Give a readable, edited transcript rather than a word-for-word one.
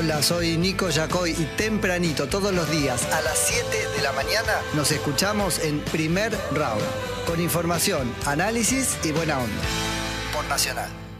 Hola, soy Nico Yacoy y tempranito todos los días a las 7 de la mañana nos escuchamos en Primer Round. Con información, análisis y buena onda. Por Nacional.